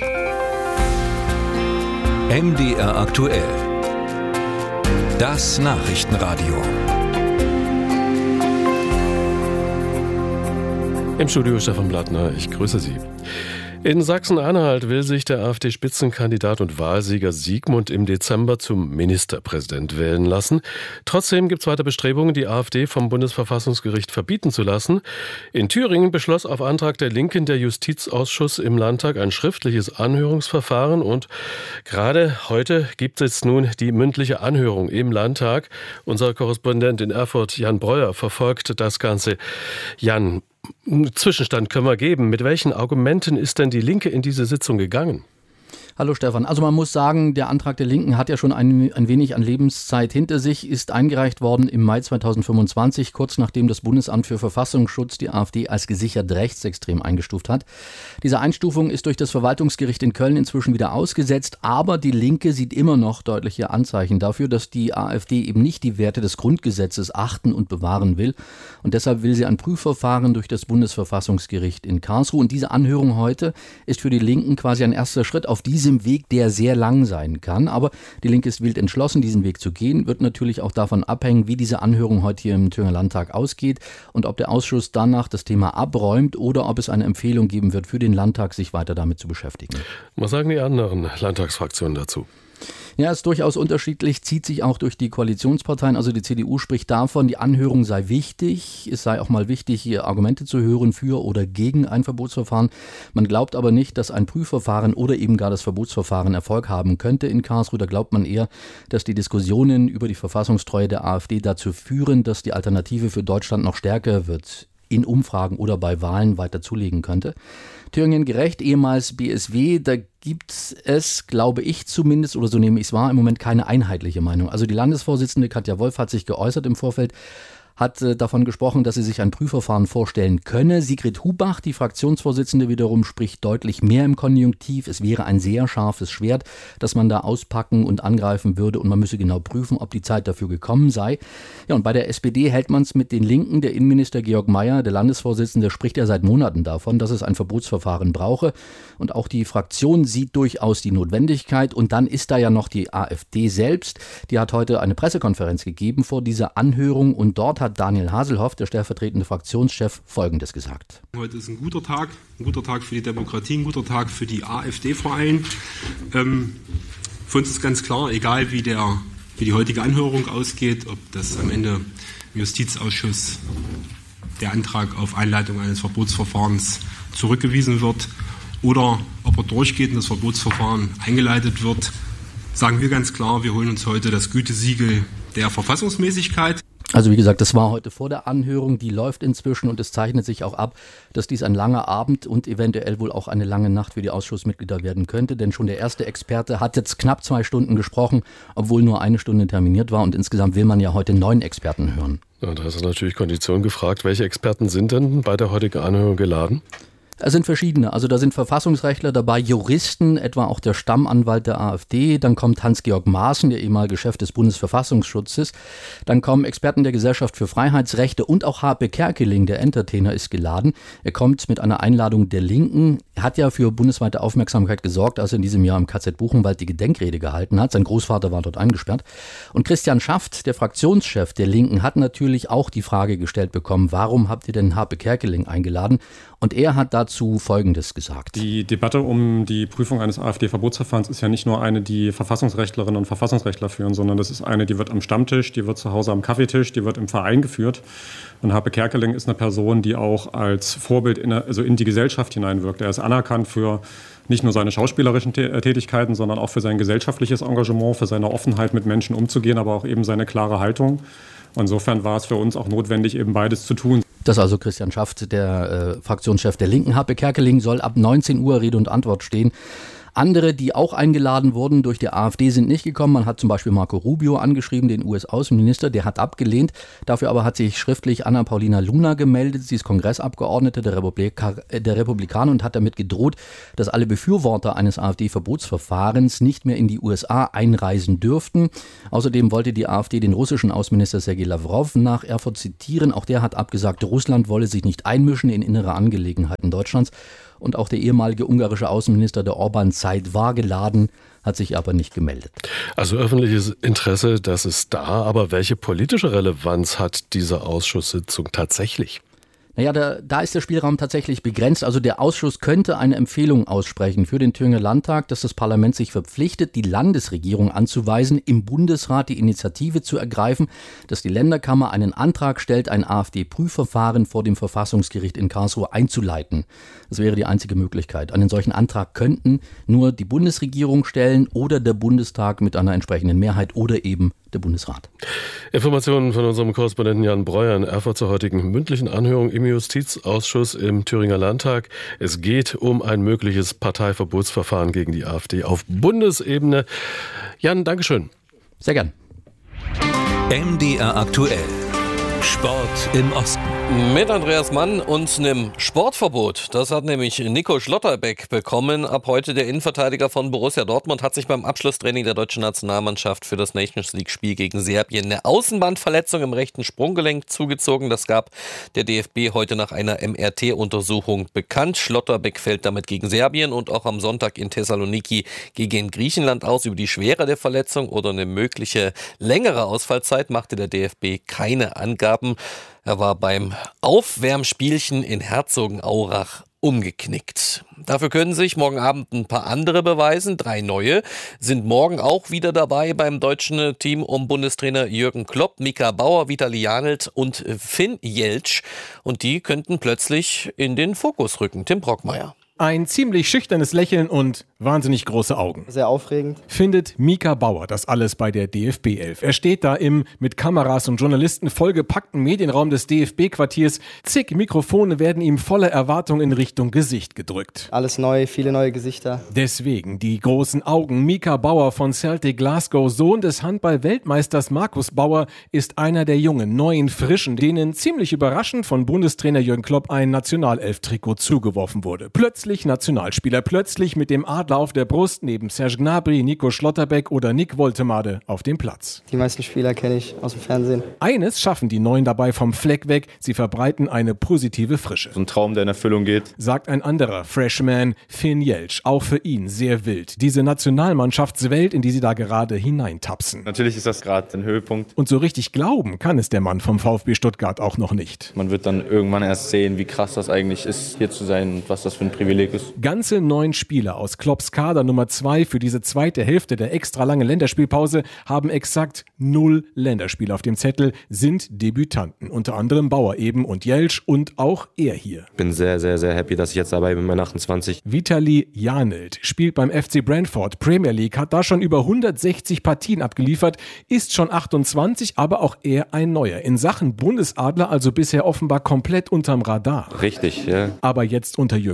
Uhr. MDR aktuell. Das Nachrichtenradio. Im Studio Stefan Blattner, ich grüße Sie. In Sachsen-Anhalt will sich der AfD-Spitzenkandidat und Wahlsieger Siegmund im Dezember zum Ministerpräsident wählen lassen. Trotzdem gibt es weiter Bestrebungen, die AfD vom Bundesverfassungsgericht verbieten zu lassen. In Thüringen beschloss auf Antrag der Linken der Justizausschuss im Landtag ein schriftliches Anhörungsverfahren und gerade heute gibt es nun die mündliche Anhörung im Landtag. Unser Korrespondent in Erfurt, Jan Breuer, verfolgt das Ganze. Jan, Zwischenstand können wir geben. Mit welchen Argumenten ist denn die Linke in diese Sitzung gegangen? Hallo Stefan. Also man muss sagen, der Antrag der Linken hat ja schon ein wenig an Lebenszeit hinter sich, ist eingereicht worden im Mai 2025, kurz nachdem das Bundesamt für Verfassungsschutz die AfD als gesichert rechtsextrem eingestuft hat. Diese Einstufung ist durch das Verwaltungsgericht in Köln inzwischen wieder ausgesetzt, aber die Linke sieht immer noch deutliche Anzeichen dafür, dass die AfD eben nicht die Werte des Grundgesetzes achten und bewahren will. Und deshalb will sie ein Prüfverfahren durch das Bundesverfassungsgericht in Karlsruhe. Und diese Anhörung heute ist für die Linken quasi ein erster Schritt auf diesem Weg, der sehr lang sein kann. Aber die Linke ist wild entschlossen, diesen Weg zu gehen. Wird natürlich auch davon abhängen, wie diese Anhörung heute hier im Thüringer Landtag ausgeht und ob der Ausschuss danach das Thema abräumt oder ob es eine Empfehlung geben wird für den Landtag, sich weiter damit zu beschäftigen. Was sagen die anderen Landtagsfraktionen dazu? Ja, ist durchaus unterschiedlich, zieht sich auch durch die Koalitionsparteien. Also die CDU spricht davon, die Anhörung sei wichtig. Es sei auch mal wichtig, hier Argumente zu hören für oder gegen ein Verbotsverfahren. Man glaubt aber nicht, dass ein Prüfverfahren oder eben gar das Verbotsverfahren Erfolg haben könnte in Karlsruhe. Da glaubt man eher, dass die Diskussionen über die Verfassungstreue der AfD dazu führen, dass die Alternative für Deutschland noch stärker wird, in Umfragen oder bei Wahlen weiter zulegen könnte. Thüringen gerecht, ehemals BSW, da gibt es, glaube ich zumindest, oder so nehme ich es wahr, im Moment keine einheitliche Meinung. Also die Landesvorsitzende Katja Wolf hat sich geäußert im Vorfeld, hat davon gesprochen, dass sie sich ein Prüfverfahren vorstellen könne. Sigrid Hubach, die Fraktionsvorsitzende wiederum, spricht deutlich mehr im Konjunktiv. Es wäre ein sehr scharfes Schwert, das man da auspacken und angreifen würde und man müsse genau prüfen, ob die Zeit dafür gekommen sei. Ja, und bei der SPD hält man es mit den Linken. Der Innenminister Georg Mayer, der Landesvorsitzende, spricht ja seit Monaten davon, dass es ein Verbotsverfahren brauche. Und auch die Fraktion sieht durchaus die Notwendigkeit. Und dann ist da ja noch die AfD selbst. Die hat heute eine Pressekonferenz gegeben vor dieser Anhörung und dort hat Daniel Haselhoff, der stellvertretende Fraktionschef, Folgendes gesagt. Heute ist ein guter Tag für die Demokratie, ein guter Tag für die AfD vor allem. Für uns ist ganz klar, egal wie die heutige Anhörung ausgeht, ob das am Ende im Justizausschuss der Antrag auf Einleitung eines Verbotsverfahrens zurückgewiesen wird oder ob er durchgeht und das Verbotsverfahren eingeleitet wird, sagen wir ganz klar, wir holen uns heute das Gütesiegel der Verfassungsmäßigkeit. Also wie gesagt, das war heute vor der Anhörung, die läuft inzwischen und es zeichnet sich auch ab, dass dies ein langer Abend und eventuell wohl auch eine lange Nacht für die Ausschussmitglieder werden könnte, denn schon der erste Experte hat jetzt knapp 2 Stunden gesprochen, obwohl nur 1 Stunde terminiert war und insgesamt will man ja heute 9 Experten hören. Ja, da ist natürlich Kondition gefragt. Welche Experten sind denn bei der heutigen Anhörung geladen? Da sind verschiedene. Also da sind Verfassungsrechtler dabei, Juristen, etwa auch der Stammanwalt der AfD. Dann kommt Hans-Georg Maaßen, der ehemalige Chef des Bundesverfassungsschutzes. Dann kommen Experten der Gesellschaft für Freiheitsrechte und auch Harpe Kerkeling, der Entertainer, ist geladen. Er kommt mit einer Einladung der Linken. Er hat ja für bundesweite Aufmerksamkeit gesorgt, als er in diesem Jahr im KZ Buchenwald die Gedenkrede gehalten hat. Sein Großvater war dort eingesperrt. Und Christian Schaft, der Fraktionschef der Linken, hat natürlich auch die Frage gestellt bekommen, warum habt ihr denn Harpe Kerkeling eingeladen? Und er hat dazu Folgendes gesagt. Die Debatte um die Prüfung eines AfD-Verbotsverfahrens ist ja nicht nur eine, die Verfassungsrechtlerinnen und Verfassungsrechtler führen, sondern das ist eine, die wird am Stammtisch, die wird zu Hause am Kaffeetisch, die wird im Verein geführt. Und Harpe Kerkeling ist eine Person, die auch als Vorbild in die Gesellschaft hineinwirkt. Er ist anerkannt für nicht nur seine schauspielerischen Tätigkeiten, sondern auch für sein gesellschaftliches Engagement, für seine Offenheit, mit Menschen umzugehen, aber auch eben seine klare Haltung. Insofern war es für uns auch notwendig, eben beides zu tun. Das ist also Christian Schaft, der Fraktionschef der Linken. Harpe Kerkeling soll ab 19 Uhr Rede und Antwort stehen. Andere, die auch eingeladen wurden durch die AfD, sind nicht gekommen. Man hat zum Beispiel Marco Rubio angeschrieben, den US-Außenminister, der hat abgelehnt. Dafür aber hat sich schriftlich Anna-Paulina Luna gemeldet. Sie ist Kongressabgeordnete der Republikaner und hat damit gedroht, dass alle Befürworter eines AfD-Verbotsverfahrens nicht mehr in die USA einreisen dürften. Außerdem wollte die AfD den russischen Außenminister Sergei Lavrov nach Erfurt zitieren. Auch der hat abgesagt, Russland wolle sich nicht einmischen in innere Angelegenheiten Deutschlands. Und auch der ehemalige ungarische Außenminister der Orban-Zeit war geladen, hat sich aber nicht gemeldet. Also öffentliches Interesse, das ist da, aber welche politische Relevanz hat diese Ausschusssitzung tatsächlich? Naja, da ist der Spielraum tatsächlich begrenzt. Also der Ausschuss könnte eine Empfehlung aussprechen für den Thüringer Landtag, dass das Parlament sich verpflichtet, die Landesregierung anzuweisen, im Bundesrat die Initiative zu ergreifen, dass die Länderkammer einen Antrag stellt, ein AfD-Prüfverfahren vor dem Verfassungsgericht in Karlsruhe einzuleiten. Das wäre die einzige Möglichkeit. Einen solchen Antrag könnten nur die Bundesregierung stellen oder der Bundestag mit einer entsprechenden Mehrheit oder eben der Bundesrat. Informationen von unserem Korrespondenten Jan Breuer in Erfurt zur heutigen mündlichen Anhörung im Justizausschuss im Thüringer Landtag. Es geht um ein mögliches Parteiverbotsverfahren gegen die AfD auf Bundesebene. Jan, Dankeschön. Sehr gern. MDR aktuell. Sport im Osten. Mit Andreas Mann und einem Sportverbot. Das hat nämlich Nico Schlotterbeck bekommen. Ab heute der Innenverteidiger von Borussia Dortmund hat sich beim Abschlusstraining der deutschen Nationalmannschaft für das Nations-League-Spiel gegen Serbien eine Außenbandverletzung im rechten Sprunggelenk zugezogen. Das gab der DFB heute nach einer MRT-Untersuchung bekannt. Schlotterbeck fällt damit gegen Serbien und auch am Sonntag in Thessaloniki gegen Griechenland aus. Über die Schwere der Verletzung oder eine mögliche längere Ausfallzeit machte der DFB keine Angaben. Er war beim Aufwärmspielchen in Herzogenaurach umgeknickt. Dafür können sich morgen Abend ein paar andere beweisen. 3 neue sind morgen auch wieder dabei beim deutschen Team um Bundestrainer Jürgen Klopp, Mika Bauer, Vitali Janelt und Finn Jeltsch. Und die könnten plötzlich in den Fokus rücken. Tim Brockmeier. Ein ziemlich schüchternes Lächeln und wahnsinnig große Augen. Sehr aufregend. Findet Mika Bauer das alles bei der DFB 11. Er steht da im mit Kameras und Journalisten vollgepackten Medienraum des DFB-Quartiers. Zig Mikrofone werden ihm voller Erwartung in Richtung Gesicht gedrückt. Alles neu, viele neue Gesichter. Deswegen die großen Augen. Mika Bauer von Celtic Glasgow, Sohn des Handball-Weltmeisters Markus Bauer, ist einer der jungen, neuen, frischen, denen ziemlich überraschend von Bundestrainer Jürgen Klopp ein Nationalelf-Trikot zugeworfen wurde. Plötzlich Nationalspieler, plötzlich mit dem Adler auf der Brust neben Serge Gnabry, Nico Schlotterbeck oder Nick Woltemade auf dem Platz. Die meisten Spieler kenne ich aus dem Fernsehen. Eines schaffen die Neuen dabei vom Fleck weg, sie verbreiten eine positive Frische. So ein Traum, der in Erfüllung geht. Sagt ein anderer Freshman, Finn Jeltsch, auch für ihn sehr wild. Diese Nationalmannschaftswelt, in die sie da gerade hineintapsen. Natürlich ist das gerade ein Höhepunkt. Und so richtig glauben kann es der Mann vom VfB Stuttgart auch noch nicht. Man wird dann irgendwann erst sehen, wie krass das eigentlich ist, hier zu sein und was das für ein Privileg ist. Ganze 9 Spieler aus Klopps Kader Nummer 2 für diese zweite Hälfte der extra langen Länderspielpause haben exakt 0 Länderspiele auf dem Zettel, sind Debütanten. Unter anderem Bauer eben und Jeltsch und auch er hier. Bin sehr, sehr, sehr happy, dass ich jetzt dabei bin mit 28. Vitali Janelt spielt beim FC Brentford Premier League, hat da schon über 160 Partien abgeliefert, ist schon 28, aber auch er ein Neuer. In Sachen Bundesadler also bisher offenbar komplett unterm Radar. Richtig, ja. Aber jetzt unter Jürgen Klopp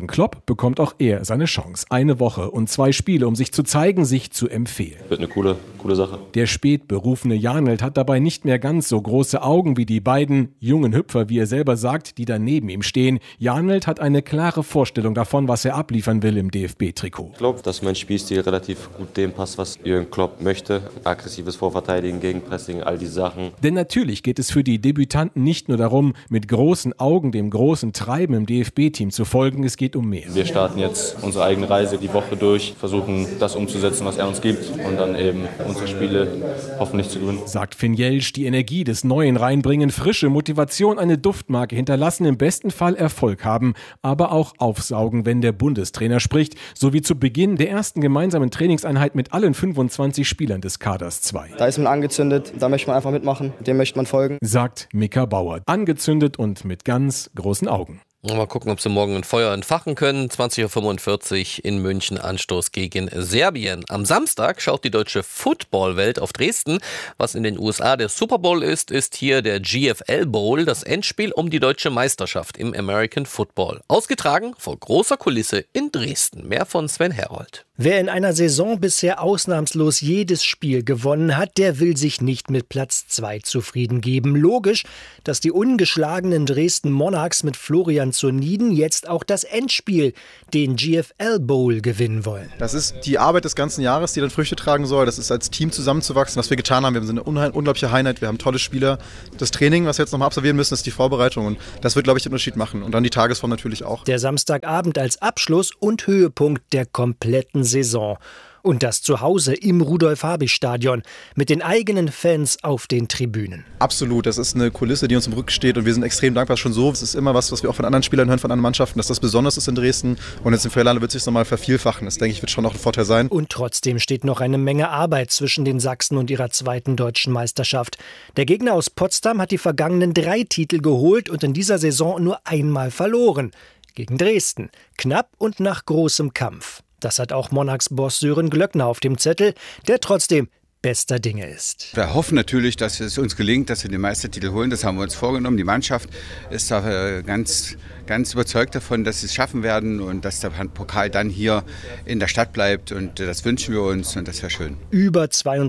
bekommt auch er seine Chance. 1 Woche und 2 Spiele, um sich zu zeigen, sich zu empfehlen. Wird eine coole Sache. Der spät berufene Janelt hat dabei nicht mehr ganz so große Augen wie die beiden jungen Hüpfer, wie er selber sagt, die da neben ihm stehen. Janelt hat eine klare Vorstellung davon, was er abliefern will im DFB-Trikot. Ich glaube, dass mein Spielstil relativ gut dem passt, was Jürgen Klopp möchte. Aggressives Vorverteidigen, Gegenpressing, all diese Sachen. Denn natürlich geht es für die Debütanten nicht nur darum, mit großen Augen dem großen Treiben im DFB-Team zu folgen, es geht um mehr. Wir starten jetzt unsere eigene Reise die Woche durch, versuchen das umzusetzen, was er uns gibt und dann eben unsere Spiele hoffentlich zu gewinnen. Sagt Finn Jelsch, die Energie des Neuen reinbringen, frische Motivation, eine Duftmarke hinterlassen, im besten Fall Erfolg haben, aber auch aufsaugen, wenn der Bundestrainer spricht, so wie zu Beginn der ersten gemeinsamen Trainingseinheit mit allen 25 Spielern des Kaders 2. Da ist man angezündet, da möchte man einfach mitmachen, dem möchte man folgen. Sagt Mika Bauer, angezündet und mit ganz großen Augen. Mal gucken, ob sie morgen ein Feuer entfachen können. 20:45 Uhr in München, Anstoß gegen Serbien. Am Samstag schaut die deutsche Football-Welt auf Dresden. Was in den USA der Super Bowl ist hier der GFL Bowl, das Endspiel um die deutsche Meisterschaft im American Football. Ausgetragen vor großer Kulisse in Dresden. Mehr von Sven Herold. Wer in einer Saison bisher ausnahmslos jedes Spiel gewonnen hat, der will sich nicht mit Platz 2 zufrieden geben. Logisch, dass die ungeschlagenen Dresden Monarchs mit Florian Zuniden jetzt auch das Endspiel, den GFL Bowl, gewinnen wollen. Das ist die Arbeit des ganzen Jahres, die dann Früchte tragen soll. Das ist als Team zusammenzuwachsen, was wir getan haben. Wir sind eine unglaubliche Einheit, wir haben tolle Spieler. Das Training, was wir jetzt nochmal absolvieren müssen, ist die Vorbereitung. Und das wird, glaube ich, den Unterschied machen. Und dann die Tagesform natürlich auch. Der Samstagabend als Abschluss und Höhepunkt der kompletten Saison. Und das zu Hause im Rudolf-Habich-Stadion mit den eigenen Fans auf den Tribünen. Absolut, das ist eine Kulisse, die uns im Rücken steht und wir sind extrem dankbar schon so. Es ist immer was wir auch von anderen Spielern hören, von anderen Mannschaften, dass das besonders ist in Dresden und jetzt in Frelane wird es sich nochmal vervielfachen. Das, denke ich, wird schon noch ein Vorteil sein. Und trotzdem steht noch eine Menge Arbeit zwischen den Sachsen und ihrer 2. deutschen Meisterschaft. Der Gegner aus Potsdam hat die vergangenen 3 Titel geholt und in dieser Saison nur einmal verloren. Gegen Dresden. Knapp und nach großem Kampf. Das hat auch Monarchs-Boss Sören Glöckner auf dem Zettel, der trotzdem bester Dinge ist. Wir hoffen natürlich, dass es uns gelingt, dass wir den Meistertitel holen. Das haben wir uns vorgenommen. Die Mannschaft ist da ganz überzeugt davon, dass sie es schaffen werden und dass der Pokal dann hier in der Stadt bleibt. Und das wünschen wir uns und das wäre schön. Über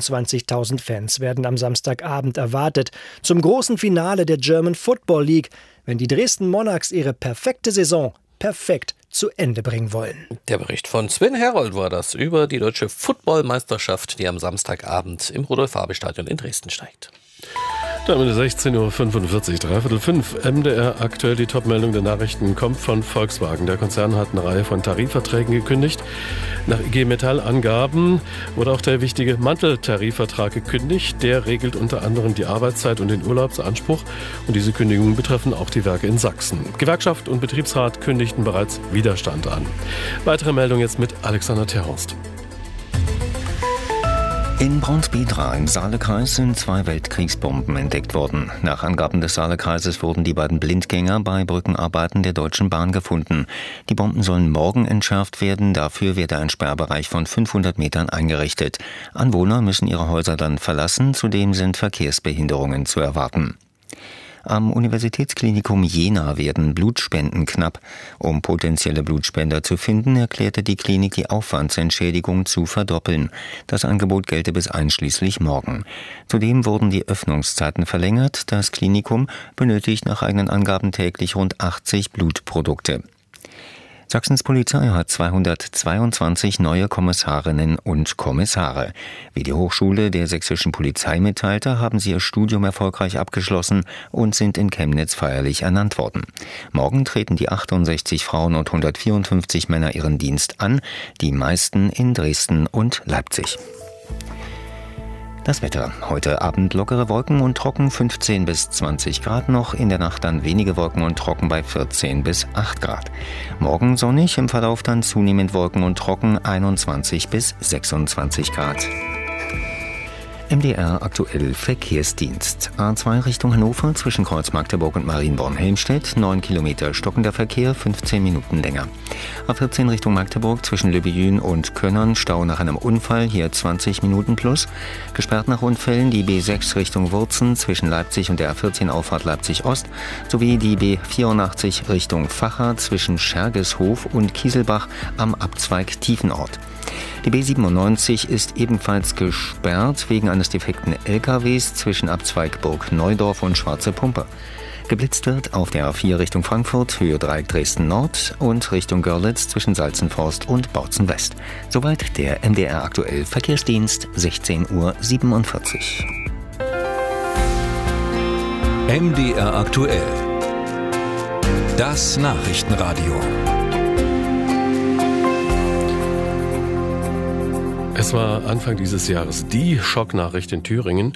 22.000 Fans werden am Samstagabend erwartet zum großen Finale der German Football League, wenn die Dresden Monarchs ihre perfekte Saison perfekt zu Ende bringen wollen. Der Bericht von Sven Herold war das über die deutsche Football-Meisterschaft, die am Samstagabend im Rudolf-Habich-Stadion in Dresden steigt. Damit 16:45 Uhr, 4:45. MDR aktuell die Topmeldung der Nachrichten kommt von Volkswagen. Der Konzern hat eine Reihe von Tarifverträgen gekündigt. Nach IG Metall-Angaben wurde auch der wichtige Manteltarifvertrag gekündigt. Der regelt unter anderem die Arbeitszeit und den Urlaubsanspruch. Und diese Kündigungen betreffen auch die Werke in Sachsen. Gewerkschaft und Betriebsrat kündigten bereits Widerstand an. Weitere Meldung jetzt mit Alexander Terhorst. In Braunsbedra im Saalekreis sind 2 Weltkriegsbomben entdeckt worden. Nach Angaben des Saalekreises wurden die beiden Blindgänger bei Brückenarbeiten der Deutschen Bahn gefunden. Die Bomben sollen morgen entschärft werden. Dafür werde ein Sperrbereich von 500 Metern eingerichtet. Anwohner müssen ihre Häuser dann verlassen. Zudem sind Verkehrsbehinderungen zu erwarten. Am Universitätsklinikum Jena werden Blutspenden knapp. Um potenzielle Blutspender zu finden, erklärte die Klinik, die Aufwandsentschädigung zu verdoppeln. Das Angebot gelte bis einschließlich morgen. Zudem wurden die Öffnungszeiten verlängert. Das Klinikum benötigt nach eigenen Angaben täglich rund 80 Blutprodukte. Sachsens Polizei hat 222 neue Kommissarinnen und Kommissare. Wie die Hochschule der sächsischen Polizei mitteilte, haben sie ihr Studium erfolgreich abgeschlossen und sind in Chemnitz feierlich ernannt worden. Morgen treten die 68 Frauen und 154 Männer ihren Dienst an, die meisten in Dresden und Leipzig. Das Wetter. Heute Abend lockere Wolken und trocken, 15 bis 20 Grad noch. In der Nacht dann wenige Wolken und trocken bei 14 bis 8 Grad. Morgen sonnig, im Verlauf dann zunehmend Wolken und trocken, 21 bis 26 Grad. MDR aktuell Verkehrsdienst. A2 Richtung Hannover zwischen Kreuz Magdeburg und Marienborn-Helmstedt. 9 Kilometer stockender Verkehr, 15 Minuten länger. A14 Richtung Magdeburg zwischen Le Bihan und Könnern, Stau nach einem Unfall, hier 20 Minuten plus. Gesperrt nach Unfällen die B6 Richtung Wurzen zwischen Leipzig und der A14 Auffahrt Leipzig-Ost sowie die B84 Richtung Vacha zwischen Schergeshof und Kieselbach am Abzweig Tiefenort. Die B97 ist ebenfalls gesperrt wegen eines defekten LKWs zwischen Abzweig Burg Neudorf und Schwarze Pumpe. Geblitzt wird auf der A4 Richtung Frankfurt, Höhe Dreieck Dresden Nord und Richtung Görlitz zwischen Salzenforst und Bautzen West. Soweit der MDR aktuell Verkehrsdienst, 16:47 Uhr. MDR aktuell. Das Nachrichtenradio. Es war Anfang dieses Jahres die Schocknachricht in Thüringen.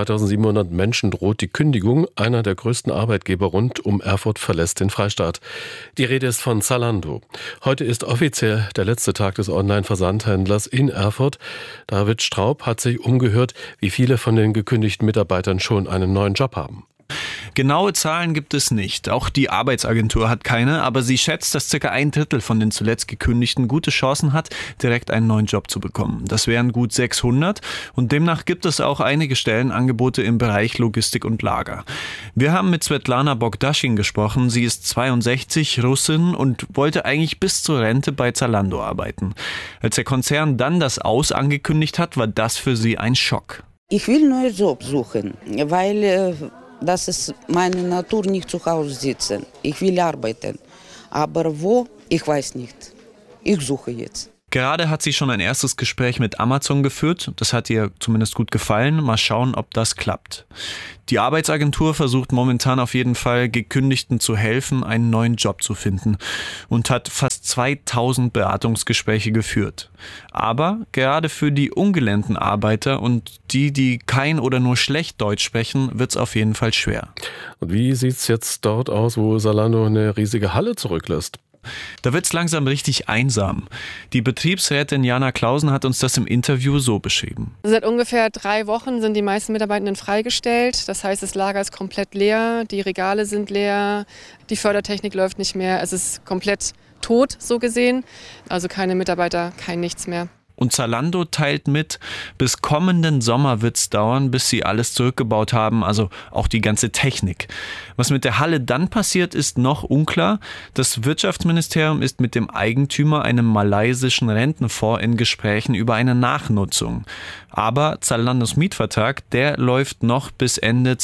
2700 Menschen droht die Kündigung. Einer der größten Arbeitgeber rund um Erfurt verlässt den Freistaat. Die Rede ist von Zalando. Heute ist offiziell der letzte Tag des Online-Versandhändlers in Erfurt. David Straub hat sich umgehört, wie viele von den gekündigten Mitarbeitern schon einen neuen Job haben. Genaue Zahlen gibt es nicht. Auch die Arbeitsagentur hat keine, aber sie schätzt, dass ca. 1/3 von den zuletzt Gekündigten gute Chancen hat, direkt einen neuen Job zu bekommen. Das wären gut 600 und demnach gibt es auch einige Stellenangebote im Bereich Logistik und Lager. Wir haben mit Svetlana Bogdaschin gesprochen. Sie ist 62, Russin und wollte eigentlich bis zur Rente bei Zalando arbeiten. Als der Konzern dann das Aus angekündigt hat, war das für sie ein Schock. Ich will einen neuen Job suchen, weil das ist meine Natur, nicht zu Hause sitzen. Ich will arbeiten. Aber wo? Ich weiß nicht. Ich suche jetzt. Gerade hat sie schon ein erstes Gespräch mit Amazon geführt. Das hat ihr zumindest gut gefallen. Mal schauen, ob das klappt. Die Arbeitsagentur versucht momentan auf jeden Fall, Gekündigten zu helfen, einen neuen Job zu finden und hat fast 2000 Beratungsgespräche geführt. Aber gerade für die ungelernten Arbeiter und die kein oder nur schlecht Deutsch sprechen, wird es auf jeden Fall schwer. Und wie sieht es jetzt dort aus, wo Zalando eine riesige Halle zurücklässt? Da wird's langsam richtig einsam. Die Betriebsrätin Jana Klausen hat uns das im Interview so beschrieben. Seit ungefähr 3 Wochen sind die meisten Mitarbeitenden freigestellt. Das heißt, das Lager ist komplett leer, die Regale sind leer, die Fördertechnik läuft nicht mehr. Es ist komplett tot, so gesehen. Also keine Mitarbeiter, kein nichts mehr. Und Zalando teilt mit, bis kommenden Sommer wird es dauern, bis sie alles zurückgebaut haben, also auch die ganze Technik. Was mit der Halle dann passiert, ist noch unklar. Das Wirtschaftsministerium ist mit dem Eigentümer, einem malaysischen Rentenfonds, in Gesprächen über eine Nachnutzung. Aber Zalandos Mietvertrag, der läuft noch bis Ende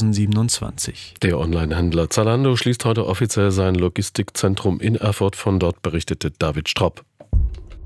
2027. Der Onlinehändler Zalando schließt heute offiziell sein Logistikzentrum in Erfurt. Von dort berichtete David Straub.